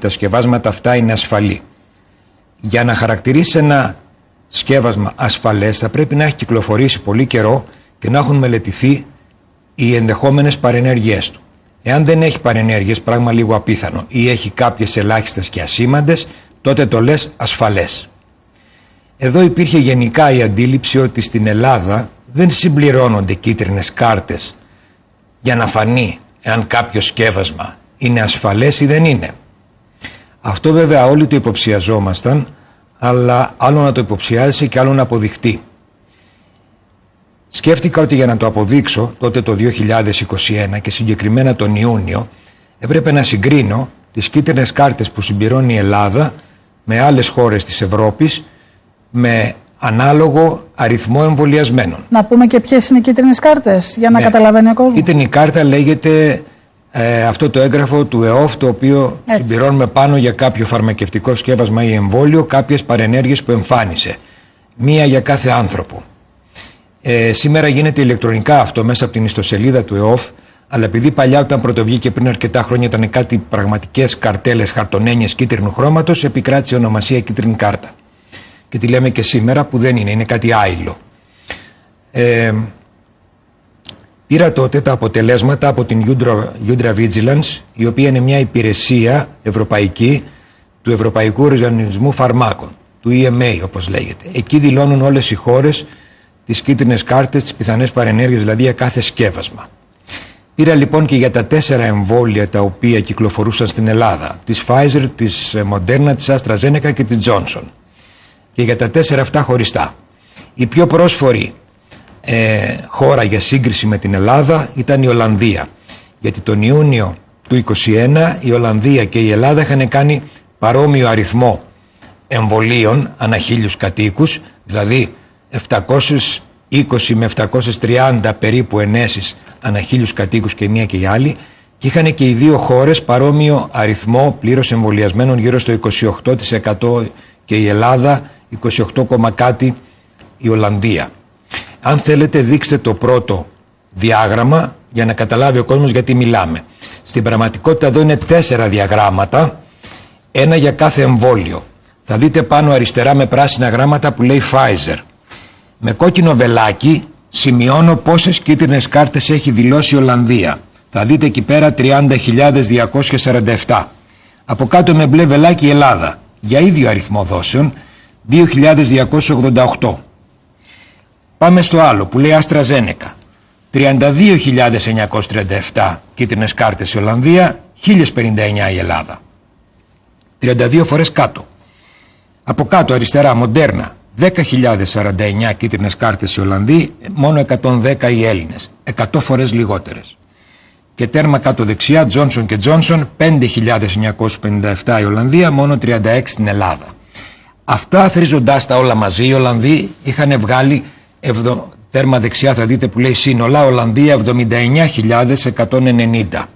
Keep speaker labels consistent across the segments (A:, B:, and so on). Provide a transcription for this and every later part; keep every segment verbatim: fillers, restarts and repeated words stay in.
A: τα σκευάσματα αυτά είναι ασφαλή. Για να χαρακτηρίσει ένα σκεύασμα ασφαλές θα πρέπει να έχει κυκλοφορήσει πολύ καιρό και να έχουν μελετηθεί οι ενδεχόμενες παρενέργειές του. Εάν δεν έχει παρενέργειες, πράγμα λίγο απίθανο, ή έχει κάποιες ελάχιστες και ασήμαντες, τότε το λες ασφαλές. Εδώ υπήρχε γενικά η αντίληψη ότι στην Ελλάδα δεν συμπληρώνονται κίτρινες κάρτες για να φανεί εάν κάποιο σκεύασμα είναι ασφαλές ή δεν είναι. Αυτό βέβαια όλοι το υποψιαζόμασταν, αλλά άλλο να το υποψιάζεσαι και άλλο να αποδειχτεί. Σκέφτηκα ότι για να το αποδείξω τότε το δύο χιλιάδες είκοσι ένα και συγκεκριμένα τον Ιούνιο έπρεπε να συγκρίνω τις κίτρινες κάρτες που συμπληρώνει η Ελλάδα με άλλες χώρες της Ευρώπης με ανάλογο αριθμό εμβολιασμένων.
B: Να πούμε και ποιες είναι οι κίτρινες κάρτες για να ναι. καταλαβαίνει ο κόσμος.
A: Κίτρινη κάρτα λέγεται ε, αυτό το έγγραφο του ΕΟΦ, το οποίο Έτσι. συμπληρώνουμε πάνω για κάποιο φαρμακευτικό σκεύασμα ή εμβόλιο κάποιες παρενέργειες που εμφάνισε. Μία για κάθε άνθρωπο. Ε, σήμερα γίνεται ηλεκτρονικά αυτό μέσα από την ιστοσελίδα του ΕΟΦ, αλλά επειδή παλιά όταν πρωτοβγήκε πριν αρκετά χρόνια ήταν κάτι πραγματικές καρτέλες χαρτονένιες κίτρινου χρώματος, επικράτησε η ονομασία κίτρινη κάρτα. Και τη λέμε και σήμερα που δεν είναι, είναι κάτι άειλο. Ε, πήρα τότε τα αποτελέσματα από την Eudra Vigilance, η οποία είναι μια υπηρεσία ευρωπαϊκή του Ευρωπαϊκού Οργανισμού Φαρμάκων, του ι εμ έι όπως λέγεται. Εκεί δηλώνουν όλες οι χώρες τις κίτρινες κάρτες, τις πιθανές παρενέργειες δηλαδή για κάθε σκεύασμα. Πήρα λοιπόν και για τα τέσσερα εμβόλια τα οποία κυκλοφορούσαν στην Ελλάδα, της Pfizer, της Moderna, της AstraZeneca και της Johnson. Και για τα τέσσερα αυτά χωριστά. Η πιο πρόσφορη ε, χώρα για σύγκριση με την Ελλάδα ήταν η Ολλανδία. Γιατί τον Ιούνιο του είκοσι ένα η Ολλανδία και η Ελλάδα είχαν κάνει παρόμοιο αριθμό εμβολίων ανά χίλιους κατοίκους, δηλαδή επτακόσιες είκοσι με επτακόσιες τριάντα περίπου ενέσεις ανά χίλιους κατοίκους και μία και η άλλη, και είχαν και οι δύο χώρες παρόμοιο αριθμό πλήρως εμβολιασμένων, γύρω στο είκοσι οκτώ τοις εκατό και η Ελλάδα, είκοσι οκτώ, κάτι η Ολλανδία. Αν θέλετε δείξτε το πρώτο διάγραμμα για να καταλάβει ο κόσμος γιατί μιλάμε. Στην πραγματικότητα εδώ είναι τέσσερα διαγράμματα, ένα για κάθε εμβόλιο. Θα δείτε πάνω αριστερά με πράσινα γράμματα που λέει Pfizer. Με κόκκινο βελάκι σημειώνω πόσες κίτρινες κάρτες έχει δηλώσει η Ολλανδία. Θα δείτε εκεί πέρα τριάντα χιλιάδες διακόσιες σαράντα επτά. Από κάτω με μπλε βελάκι η Ελλάδα, για ίδιο αριθμό δόσεων, δύο χιλιάδες διακόσιες ογδόντα οκτώ. Πάμε στο άλλο που λέει AstraZeneca. τριάντα δύο χιλιάδες εννιακόσιες τριάντα επτά κίτρινες κάρτες η Ολλανδία, χίλιες πενήντα εννιά η Ελλάδα. τριάντα δύο φορές κάτω. Από κάτω αριστερά Moderna, δέκα χιλιάδες σαράντα εννιά κίτρινες κάρτες οι Ολλανδοί, μόνο εκατόν δέκα οι Έλληνες, εκατό φορές λιγότερες. Και τέρμα κάτω δεξιά Johnson και Johnson, πέντε χιλιάδες εννιακόσιες πενήντα επτά η Ολλανδία, μόνο τριάντα έξι στην Ελλάδα. Αυτά θρίζοντάς τα όλα μαζί, οι Ολλανδοί είχαν βγάλει, ευδο... τέρμα δεξιά θα δείτε που λέει σύνολα, Ολλανδία εβδομήντα εννιά χιλιάδες εκατόν ενενήντα.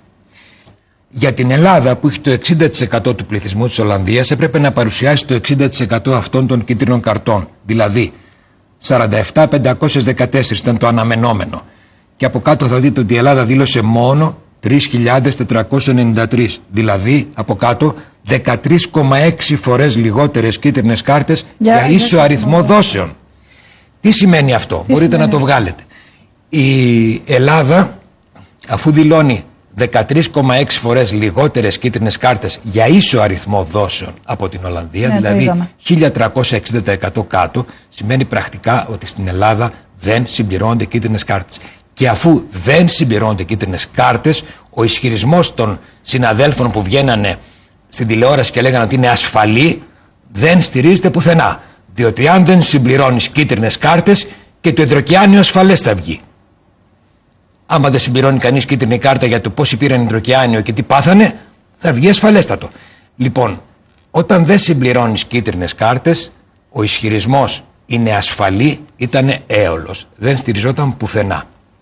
A: Για την Ελλάδα που έχει το εξήντα τοις εκατό του πληθυσμού της Ολλανδίας έπρεπε να παρουσιάσει το εξήντα τοις εκατό αυτών των κίτρινων καρτών, δηλαδή σαράντα επτά χιλιάδες πεντακόσιες δεκατέσσερα ήταν το αναμενόμενο. Και από κάτω θα δείτε ότι η Ελλάδα δήλωσε μόνο τρεις χιλιάδες τετρακόσιες ενενήντα τρία, δηλαδή από κάτω δεκατρείς κόμμα έξι φορές λιγότερες κίτρινες κάρτες για, για ίσο αριθμό δόσεων. Τι σημαίνει αυτό, Τι μπορείτε σημαίνει. να το βγάλετε. Η Ελλάδα, αφού δηλώνει δεκατρείς κόμμα έξι φορές λιγότερες κίτρινες κάρτες για ίσο αριθμό δόσεων από την Ολλανδία, ναι, δηλαδή χίλια τριακόσια εξήντα τοις εκατό κάτω, σημαίνει πρακτικά ότι στην Ελλάδα δεν συμπληρώνονται κίτρινες κάρτες. Και αφού δεν συμπληρώνονται κίτρινες κάρτες, ο ισχυρισμός των συναδέλφων που βγαίνανε στην τηλεόραση και λέγανε ότι είναι ασφαλή, δεν στηρίζεται πουθενά. Διότι αν δεν συμπληρώνεις κίτρινες κάρτες και το υδροκιάνιο ασφαλές θα βγει. Άμα δεν συμπληρώνει κανείς κίτρινη κάρτα για το πόσοι πήραν υδροκιάνιο και τι πάθανε, θα βγει ασφαλέστατο. Λοιπόν, όταν δεν συμπληρώνεις κίτρινες κάρτες, ο ισχυρισμός είναι ασφαλή, ήταν έολος. Δεν στηριζόταν πουθενά.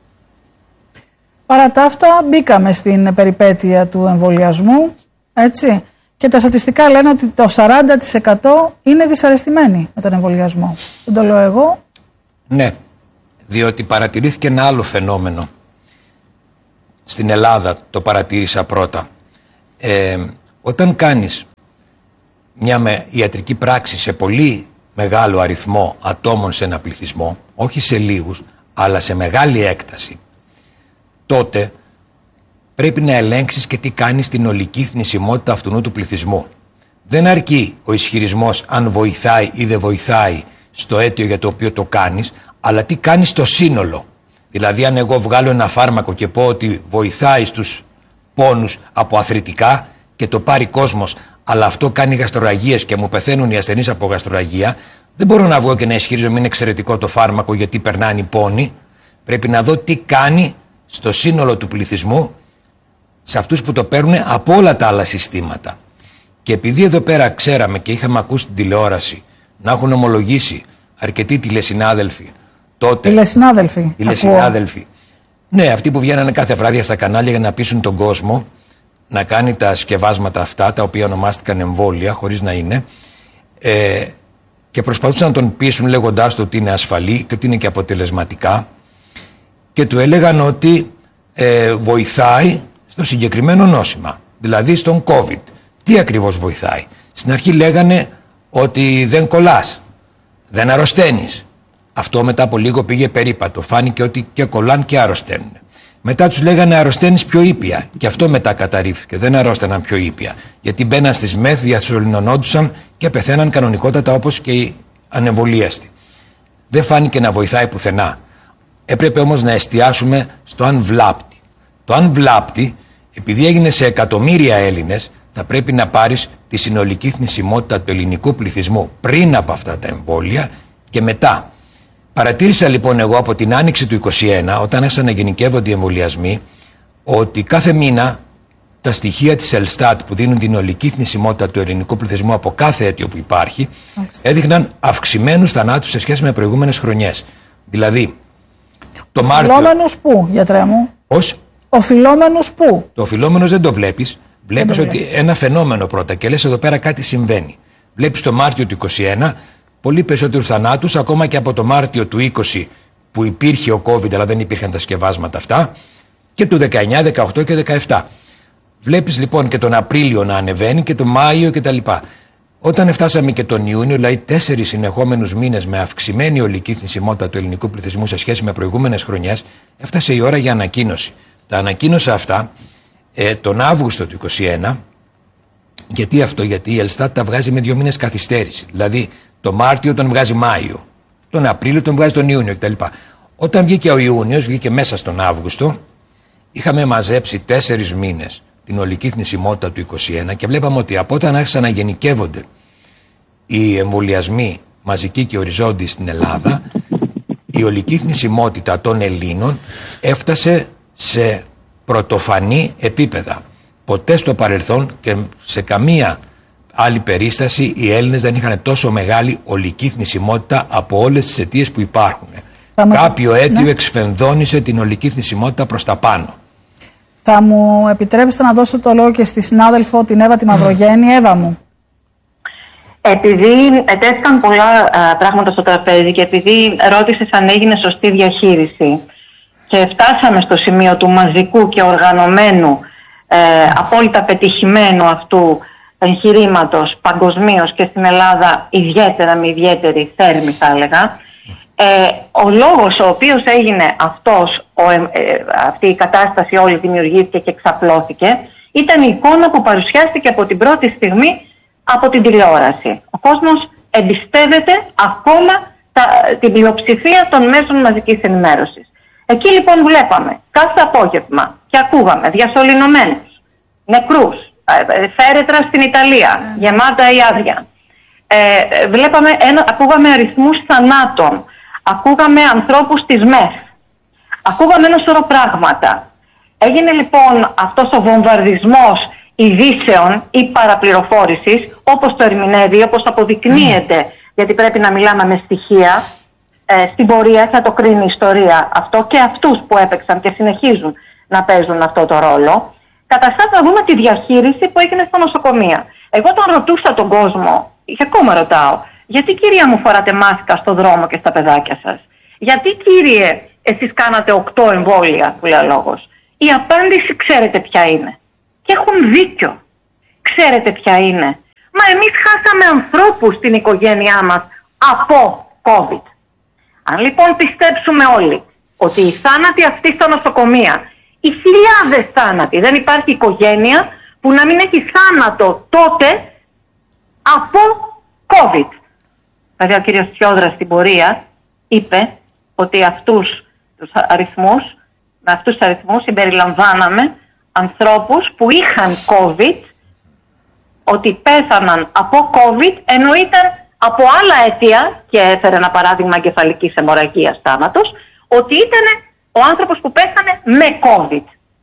B: Παρά τα αυτά, μπήκαμε στην περιπέτεια του εμβολιασμού, έτσι. Και τα στατιστικά λένε ότι το σαράντα τοις εκατό είναι δυσαρεστημένοι με τον εμβολιασμό. Δεν το λέω εγώ.
A: Ναι, διότι παρατηρήθηκε ένα άλλο φαινόμενο. Στην Ελλάδα το παρατήρησα πρώτα. Ε, όταν κάνεις μια με ιατρική πράξη σε πολύ μεγάλο αριθμό ατόμων σε ένα πληθυσμό, όχι σε λίγους, αλλά σε μεγάλη έκταση, τότε πρέπει να ελέγξεις και τι κάνει στην ολική θνησιμότητα αυτού του πληθυσμού. Δεν αρκεί ο ισχυρισμός αν βοηθάει ή δεν βοηθάει στο αίτιο για το οποίο το κάνεις, αλλά τι κάνει στο σύνολο. Δηλαδή, αν εγώ βγάλω ένα φάρμακο και πω ότι βοηθάει στους πόνους από αθρητικά και το πάρει κόσμος, αλλά αυτό κάνει γαστροραγίες και μου πεθαίνουν οι ασθενείς από γαστροραγία, δεν μπορώ να βγω και να ισχυρίζομαι είναι εξαιρετικό το φάρμακο γιατί περνάνε οι πόνοι. Πρέπει να δω τι κάνει στο σύνολο του πληθυσμού, σε αυτούς που το παίρνουν από όλα τα άλλα συστήματα. Και επειδή εδώ πέρα ξέραμε και είχαμε ακούσει την τηλεόραση να έχουν ομολογήσει αρκετοί τηλεσυνάδελφοι τότε.
B: Τηλεσυνάδελφοι.
A: Τηλεσυνάδελφοι. Ναι, αυτοί που βγαίνανε κάθε βράδυ στα κανάλια για να πείσουν τον κόσμο να κάνει τα σκευάσματα αυτά, τα οποία ονομάστηκαν εμβόλια, χωρίς να είναι, ε, και προσπαθούσαν να τον πείσουν λέγοντάς του ότι είναι ασφαλή και ότι είναι και αποτελεσματικά, και του έλεγαν ότι ε, βοηθάει στο συγκεκριμένο νόσημα, δηλαδή στον COVID. Τι ακριβώς βοηθάει? Στην αρχή λέγανε ότι δεν κολλάς, δεν αρρωσταίνεις. Αυτό μετά από λίγο πήγε περίπατο. Φάνηκε ότι και κολλάν και αρρωσταίνουν. Μετά τους λέγανε αρρωσταίνεις πιο ήπια. Και αυτό μετά καταρρίφθηκε. Δεν αρρώσταναν πιο ήπια. Γιατί μπαίναν στις μεθ, διασωληνωνόντουσαν και πεθαίναν κανονικότατα όπως και οι ανεμβολίαστοι. Δεν φάνηκε να βοηθάει πουθενά. Έπρεπε όμως να εστιάσουμε στο αν βλάπτει. Το αν βλάπτει, επειδή έγινε σε εκατομμύρια Έλληνες, θα πρέπει να πάρεις τη συνολική θνησιμότητα του ελληνικού πληθυσμού πριν από αυτά τα εμβόλια και μετά. Παρατήρησα λοιπόν εγώ από την άνοιξη του είκοσι ένα, όταν άρχισαν να γενικεύονται οι εμβολιασμοί, ότι κάθε μήνα τα στοιχεία της Ελστάτ που δίνουν την ολική θνησιμότητα του ελληνικού πληθυσμού από κάθε αίτιο που υπάρχει, έδειχναν αυξημένους θανάτους σε σχέση με προηγούμενες χρονιές. Δηλαδή, το Μάρτιο...
B: Οφειλόμενους πού, γιατρέ μου?
A: Ως?
B: Οφειλόμενους πού?
A: Το οφειλόμενος δεν το βλέπεις. Βλέπεις ότι βλέπεις ένα φαινόμενο πρώτα και λες εδώ πέρα κάτι συμβαίνει. Βλέπεις το Μάρτιο του είκοσι ένα πολύ περισσότερους θανάτους, ακόμα και από το Μάρτιο του είκοσι που υπήρχε ο COVID αλλά δεν υπήρχαν τα σκευάσματα αυτά, και του δεκαεννιά, δεκαοκτώ και δεκαεπτά. Βλέπεις λοιπόν και τον Απρίλιο να ανεβαίνει και τον Μάιο κτλ. Όταν φτάσαμε και τον Ιούνιο, δηλαδή τέσσερις συνεχόμενους μήνες με αυξημένη ολική θνησιμότητα του ελληνικού πληθυσμού σε σχέση με προηγούμενες χρονιές, έφτασε η ώρα για ανακοίνωση. Τα ανακοίνωσα αυτά ε, τον Αύγουστο του είκοσι ένα. Γιατί αυτό? Γιατί η Ελστάτ τα βγάζει με δύο μήνες καθυστέρηση. Δηλαδή το Μάρτιο τον βγάζει Μάιο, τον Απρίλιο τον βγάζει τον Ιούνιο κτλ. Όταν βγήκε ο Ιούνιος, βγήκε μέσα στον Αύγουστο, είχαμε μαζέψει τέσσερις μήνες την ολική θνησιμότητα του είκοσι ένα και βλέπαμε ότι από όταν άρχισαν να γενικεύονται οι εμβολιασμοί μαζικοί και οριζόντιοι στην Ελλάδα, η ολική θνησιμότητα των Ελλήνων έφτασε σε πρωτοφανή επίπεδα. Ποτέ στο παρελθόν και σε καμία άλλη περίσταση οι Έλληνες δεν είχαν τόσο μεγάλη ολική θνησιμότητα από όλες τις αιτίες που υπάρχουν. Θα Κάποιο με... αίτιο ναι. εξφενδώνησε την ολική θνησιμότητα προς τα πάνω.
B: Θα μου επιτρέψετε να δώσω το λόγο και στη συνάδελφο την Εύα τη Μαυρογέννη. Εύα μου.
C: Επειδή ετέθηκαν πολλά α, πράγματα στο τραπέζι και επειδή ρώτησες αν έγινε σωστή διαχείριση και φτάσαμε στο σημείο του μαζικού και οργανωμένου ε, απόλυτα πετυχημένου αυτού εγχειρήματος παγκοσμίως και στην Ελλάδα ιδιαίτερα με ιδιαίτερη θέρμη θα έλεγα, ε, ο λόγος ο οποίος έγινε αυτός, ο, ε, αυτή η κατάσταση όλη δημιουργήθηκε και εξαπλώθηκε, ήταν η εικόνα που παρουσιάστηκε από την πρώτη στιγμή από την τηλεόραση. Ο κόσμος εμπιστεύεται ακόμα τα, την πλειοψηφία των μέσων μαζικής ενημέρωσης. Εκεί λοιπόν βλέπαμε κάθε απόγευμα και ακούγαμε διασωληνωμένους, νεκρούς, φέρετρα στην Ιταλία, γεμάτα ή άδεια. Ε, βλέπαμε ένα, ακούγαμε αριθμούς θανάτων, ακούγαμε ανθρώπους της ΜΕΘ, ακούγαμε ένα σωρό πράγματα. Έγινε λοιπόν αυτός ο βομβαρδισμός ειδήσεων ή παραπληροφόρησης, όπως το ερμηνεύει, όπως αποδεικνύεται, mm. γιατί πρέπει να μιλάμε με στοιχεία, ε, στην πορεία θα το κρίνει η ιστορία αυτό και αυτούς που έπαιξαν και συνεχίζουν να παίζουν αυτό το ρόλο. Καταρχάς να δούμε τη διαχείριση που έγινε στα νοσοκομεία. Εγώ όταν ρωτούσα τον κόσμο, και ακόμα ρωτάω, γιατί κυρία μου φοράτε μάσκα στο δρόμο και στα παιδάκια σας? Γιατί κύριε εσείς κάνατε οκτώ εμβόλια, που λέει ο λόγος? Η απάντηση ξέρετε ποια είναι. Και έχουν δίκιο. Ξέρετε ποια είναι? Μα εμείς χάσαμε ανθρώπους στην οικογένειά μας από COVID. Αν λοιπόν πιστέψουμε όλοι ότι οι θάνατοι αυτοί στα νοσοκομεία, οι χιλιάδες θάνατοι, δεν υπάρχει οικογένεια που να μην έχει θάνατο τότε από COVID. Βέβαια ο κύριος Τσιόδρας στην πορεία είπε ότι αυτούς τους αριθμούς, με αυτούς τους αριθμούς συμπεριλαμβάναμε ανθρώπους που είχαν COVID, ότι πέθαναν από COVID, ενώ ήταν από άλλα αίτια, και έφερε ένα παράδειγμα εγκεφαλικής αιμορραγίας θάνατος, ότι ήταν ο άνθρωπος που πέθανε με COVID.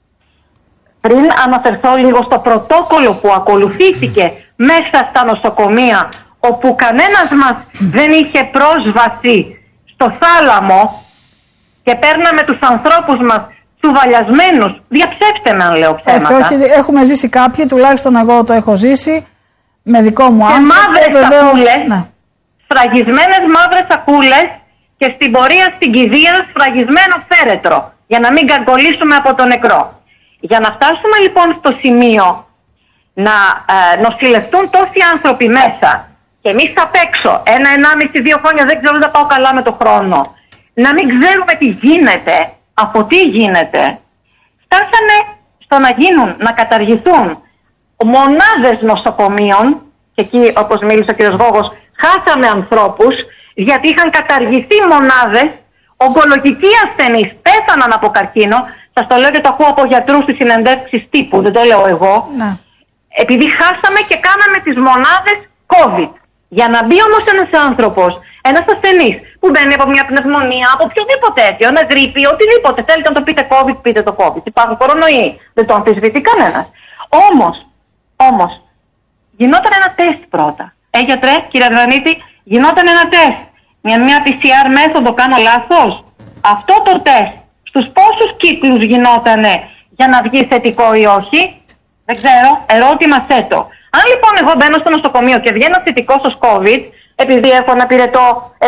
C: Πριν αναφερθώ λίγο στο πρωτόκολλο που ακολουθήθηκε μέσα στα νοσοκομεία, όπου κανένας μας δεν είχε πρόσβαση στο θάλαμο και παίρναμε τους ανθρώπους μας τσουβαλιασμένους. Διαψεύστε με αν λέω ψέματα.
B: Όχι, όχι, έχουμε ζήσει κάποιοι, τουλάχιστον εγώ το έχω ζήσει, με δικό μου άνθρωπο.
C: Και μαύρες σακούλες, ναι. Σφραγισμένες μαύρες σακούλες και στην πορεία στην κηδεία σφραγισμένο φέρετρο, για να μην καρκολήσουμε από το νεκρό. Για να φτάσουμε λοιπόν στο σημείο να ε, νοσηλευτούν τόσοι άνθρωποι μέσα και εμείς απ' έξω, ένα, ενάμιση, δύο χρόνια, δεν ξέρω, δεν πάω καλά με το χρόνο, να μην ξέρουμε τι γίνεται, από τι γίνεται, φτάσανε στο να γίνουν, να καταργηθούν μονάδες νοσοκομείων, και εκεί όπως μίλησε ο κ. Γόγος, χάσαμε ανθρώπους, γιατί είχαν καταργηθεί μονάδες, ογκολογικοί ασθενείς πέθαναν από καρκίνο. Σας το λέω και το ακούω από γιατρούς στις συνεντεύξεις τύπου, δεν το λέω εγώ.
B: Να.
C: Επειδή χάσαμε και κάναμε τις μονάδες COVID. Για να μπει όμως ένας άνθρωπος, ένας ασθενής που μπαίνει από μια πνευμονία, από οποιοδήποτε αίτιο, ένα γρίπη, οτιδήποτε, θέλετε να το πείτε COVID, πείτε το COVID. Υπάρχουν κορονοϊοί, δεν το αμφισβητεί κανένας. Όμως, όμως, γινόταν ένα τεστ πρώτα. Ε, γιατρέ, κύριε Αρβανίτη, γινόταν ένα τεστ. Μια, μια πι σι αρ μέθοδο, κάνω λάθος? Αυτό το τεστ, στους πόσους κύκλους γινότανε για να βγει θετικό ή όχι? Δεν ξέρω, ερώτημα θέτω. Αν λοιπόν εγώ μπαίνω στο νοσοκομείο και βγαίνω θετικός ως COVID, επειδή έχω ένα πυρετό ε,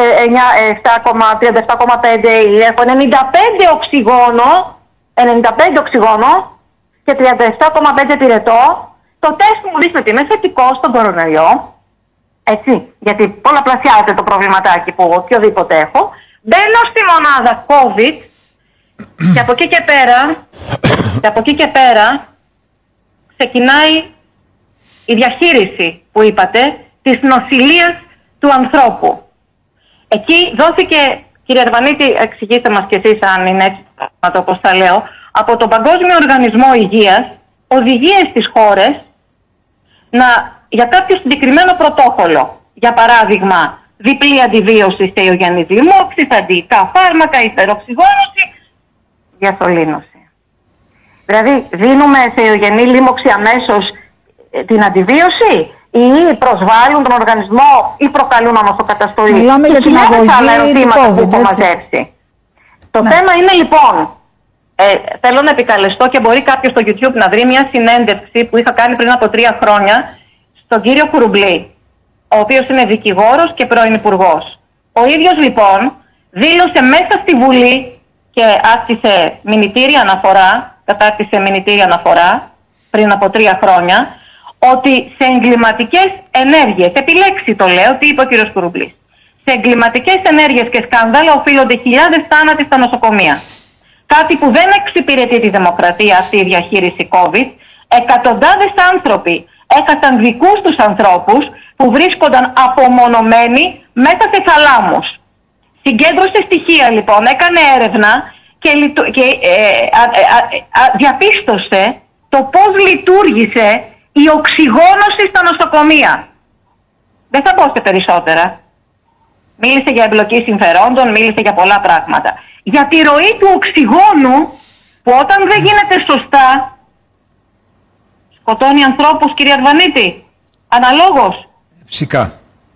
C: τριάντα επτά κόμμα πέντε ή έχω ενενήντα πέντε οξυγόνο, ενενήντα πέντε οξυγόνο και τριάντα επτά κόμμα πέντε πυρετό, το τεστ μου δείχνει ότι είμαι θετικός στον κορονοϊό, έτσι, γιατί πολλαπλασιάζεται το προβληματάκι που οποιοδήποτε έχω, μπαίνω στη μονάδα COVID και από εκεί και πέρα, και από εκεί και πέρα ξεκινάει η διαχείριση που είπατε της νοσηλείας του ανθρώπου. Εκεί δόθηκε, κύριε Αρβανίτη, εξηγήστε μας κι εσείς αν είναι έτσι όπως τα λέω, από τον Παγκόσμιο Οργανισμό Υγείας οδηγίες στις χώρες να, για κάποιο συγκεκριμένο πρωτόκολλο. Για παράδειγμα, διπλή αντιβίωση σε ιογενείς λοιμώξεις, αντιϊκά φάρμακα, υπεροξυγόνωση, διασωλήνωση. Δηλαδή, δίνουμε σε ιογενή λίμωξη αμέσως την αντιβίωση ή προσβάλλουν τον οργανισμό ή προκαλούν ανοσοκαταστολή?
B: Μιλάμε για την αγωγή του COVID,
C: που μαζέψει. Το ναι. θέμα είναι λοιπόν, ε, θέλω να επικαλεστώ και μπορεί κάποιος στο YouTube να βρει μια συνέντευξη που είχα κάνει πριν από τρία χρόνια στον κύριο Κουρουμπλή, ο οποίος είναι δικηγόρος και πρώην υπουργός. Ο ίδιος λοιπόν δήλωσε μέσα στη Βουλή και άσκησε μηνυτήρια αναφορά, κατάρτισε μηνυτήρια αναφορά πριν από τρία χρόνια, ότι σε εγκληματικές ενέργειες, επιλέξει το λέω, τι είπε ο κ. Κουρουμπλής, σε εγκληματικές ενέργειες και σκάνδαλα οφείλονται χιλιάδες θάνατοι στα νοσοκομεία. Κάτι που δεν εξυπηρετεί τη δημοκρατία αυτή η διαχείριση COVID. Εκατοντάδες άνθρωποι έχασαν δικούς τους ανθρώπους που βρίσκονταν απομονωμένοι μέσα σε θαλάμους. Συγκέντρωσε στοιχεία λοιπόν, έκανε έρευνα και, και ε, α, α, α, διαπίστωσε το πώς λειτουργήσε η οξυγόνωση στα νοσοκομεία. Δεν θα πω σε περισσότερα. Μίλησε για εμπλοκή συμφερόντων, μίλησε για πολλά πράγματα. Για τη ροή του οξυγόνου που όταν δεν γίνεται σωστά σκοτώνει ανθρώπους, κύριε Αρβανίτη. Αναλόγως.
A: Φυσικά.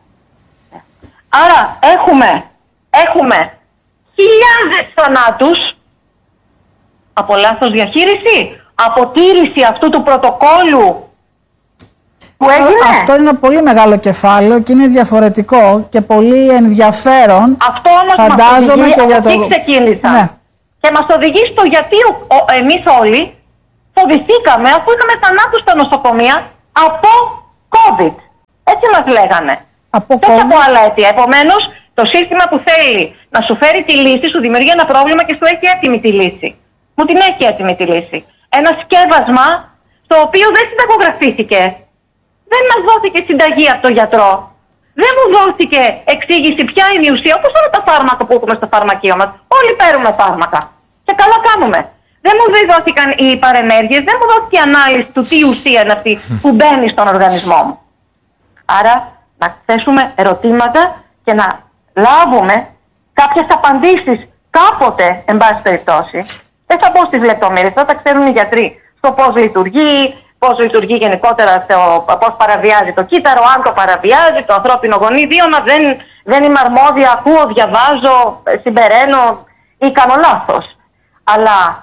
C: Άρα έχουμε, έχουμε χιλιάδες θανάτους από λάθος διαχείριση, αποτήρηση αυτού του πρωτοκόλλου που έγινε.
B: Αυτό είναι ένα πολύ μεγάλο κεφάλαιο και είναι διαφορετικό και πολύ ενδιαφέρον.
C: Αυτό όμως
B: φαντάζομαι
C: μας οδηγεί,
B: και για
C: το... εκεί ξεκίνησα. Ναι. Και μας οδηγεί στο γιατί ο, ο, εμείς όλοι φοβηθήκαμε αφού είχαμε θανάτους στα νοσοκομεία από COVID. Έτσι μας λέγανε.
B: Από
C: και όχι από άλλα αίτια. Επομένως, το σύστημα που θέλει να σου φέρει τη λύση, σου δημιουργεί ένα πρόβλημα και σου έχει έτοιμη τη λύση. Μου την έχει έτοιμη τη λύση. Ένα σκεύασμα στο οποίο δεν συνταγογραφήθηκε. Δεν μας δόθηκε συνταγή από τον γιατρό. Δεν μου δόθηκε εξήγηση ποια είναι η ουσία, όπως όλα τα φάρμακα που έχουμε στο φαρμακείο μας. Όλοι παίρνουμε φάρμακα. Και καλά κάνουμε. Δεν μου δόθηκαν οι παρενέργειες, δεν μου δόθηκε η ανάλυση του τι ουσία είναι αυτή που μπαίνει στον οργανισμό μου. Άρα να θέσουμε ερωτήματα και να λάβουμε κάποιες απαντήσεις κάποτε, εν πάση περιπτώσει. Δεν θα μπω στις λεπτομέρειες, θα τα ξέρουν οι γιατροί στο πώς λειτουργεί, πώς λειτουργεί γενικότερα, πώς παραβιάζει το κύτταρο, αν το παραβιάζει, το ανθρώπινο γονίδιο, δεν, δεν είμαι αρμόδια, ακούω, διαβάζω, συμπεραίνω ή κάνω λάθος. Αλλά,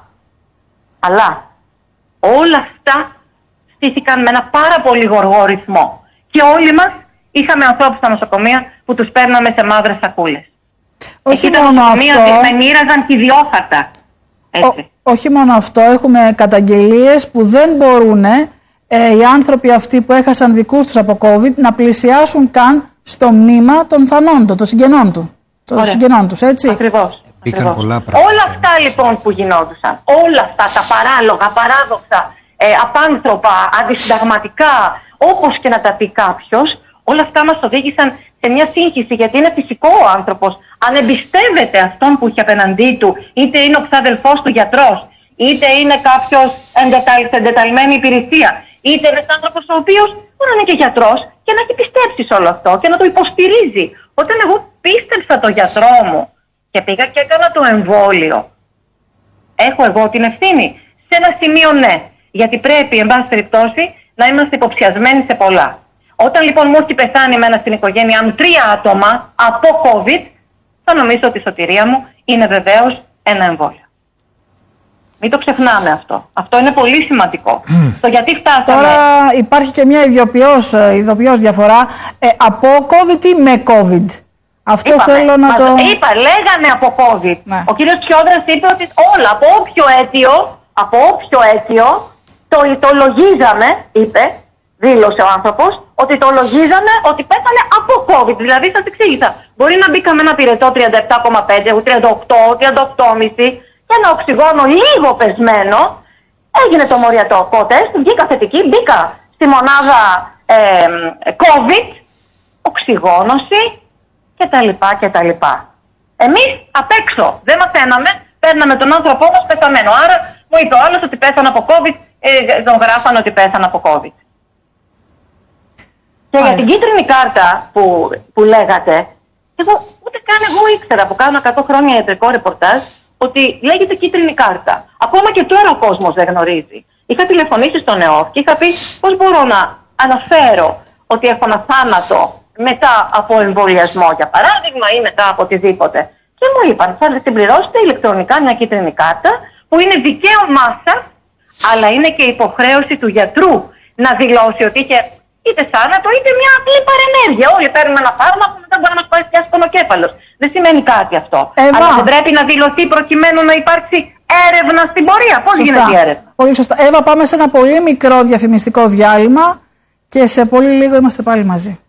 C: αλλά όλα αυτά στήθηκαν με ένα πάρα πολύ γοργό ρυθμό. Και όλοι μας είχαμε ανθρώπους στα νοσοκομεία που τους παίρναμε σε μαύρες σακούλες.
B: Όχι Εκεί μόνο αυτό.
C: Με μοίραζαν κυριόχαρτα. Έτσι.
B: Ό, όχι μόνο αυτό, έχουμε καταγγελίες που δεν μπορούν ε, οι άνθρωποι αυτοί που έχασαν δικούς τους από COVID να πλησιάσουν καν στο μνήμα των θανόντων, των συγγενών, του, των συγγενών τους, έτσι.
C: Ακριβώς.
A: Ακριβώς. Πολλά πράγματα.
C: Όλα αυτά λοιπόν που γινόντουσαν, όλα αυτά τα παράλογα, παράδοξα, ε, απάνθρωπα, αντισυνταγματικά, όπως και να τα πει κάποιος, όλα αυτά μας οδήγησαν σε μια σύγχυση, γιατί είναι φυσικό ο άνθρωπος, αν εμπιστεύεται αυτόν που έχει απέναντί του, είτε είναι ο ξαδελφός του γιατρός, είτε είναι κάποιος σε εντεταλμένη υπηρεσία, είτε είναι ένας άνθρωπος ο οποίος μπορεί να είναι και γιατρός και να έχει πιστέψει σε όλο αυτό και να το υποστηρίζει. Όταν εγώ πίστεψα το γιατρό μου και πήγα και έκανα το εμβόλιο, έχω εγώ την ευθύνη? Σε ένα σημείο ναι, γιατί πρέπει εν πάση περιπτώσει να είμαστε υποψιασμένοι σε πολλά. Όταν λοιπόν μου έχει πεθάνει μένα στην οικογένειά μου τρία άτομα από COVID, θα νομίζω ότι η σωτηρία μου είναι βεβαίως ένα εμβόλιο. Μην το ξεχνάμε αυτό. Αυτό είναι πολύ σημαντικό. Mm. Το γιατί φτάσαμε.
B: Τώρα υπάρχει και μια ειδοποιώς, ειδοποιώς διαφορά. Ε, από COVID ή με COVID? Αυτό
C: Είπαμε,
B: θέλω να
C: μας,
B: το...
C: Είπα, λέγανε από COVID. Ναι. Ο κύριος Τσιόδρας είπε ότι όλα, από όποιο αίτιο, από όποιο αίτιο, το, το λογίζαμε, είπε, δήλωσε ο άνθρωπος, ότι το λογίζαμε ότι πέθανε από COVID. Δηλαδή, σας εξήγησα, μπορεί να μπήκαμε ένα πυρετό τριάντα επτά κόμμα πέντε, τριάντα οκτώ, τριάντα οκτώ κόμμα πέντε και ένα οξυγόνο λίγο πεσμένο, έγινε το μοριακό τεστ, βγήκα θετική, μπήκα στη μονάδα ε, COVID, οξυγόνωση κτλ. κτλ. Εμείς απ' έξω δεν μαθαίναμε, παίρναμε τον άνθρωπό μας πεθαμένο. Άρα μου είπε ο άλλος ότι πέθανε από COVID, ε, τον γράφανε ότι πέθανε από COVID. Και για την κίτρινη κάρτα που, που λέγατε, εγώ ούτε καν εγώ ήξερα που κάνω εκατό χρόνια ιατρικό ρεπορτάζ ότι λέγεται κίτρινη κάρτα. Ακόμα και τώρα ο κόσμος δεν γνωρίζει. Είχα τηλεφωνήσει στον ΕΟΦ και είχα πει πώς μπορώ να αναφέρω ότι έχω ένα θάνατο μετά από εμβολιασμό, για παράδειγμα, ή μετά από οτιδήποτε. Και μου είπαν, θα συμπληρώσετε ηλεκτρονικά μια κίτρινη κάρτα που είναι δικαίωμά σας, αλλά είναι και υποχρέωση του γιατρού να δηλώσει ότι είχε είτε θάνατο είτε μια απλή παρενέργεια. Όλοι παίρνουμε ένα φάρμακο που μετά μπορεί να μας πάει πια πονοκέφαλος. Δεν σημαίνει κάτι αυτό. Εύα. Αλλά δεν πρέπει να δηλωθεί προκειμένου να υπάρξει έρευνα στην πορεία. Πώς γίνεται η έρευνα?
B: Πολύ σωστά. Εύα, πάμε σε ένα πολύ μικρό διαφημιστικό διάλειμμα και σε πολύ λίγο είμαστε πάλι μαζί.